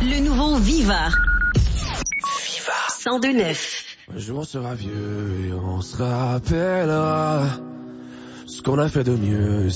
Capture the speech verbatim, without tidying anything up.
Le nouveau Viva. Viva. cent deux neuf. Un jour on sera vieux et on se rappellera ce qu'on a fait de mieux.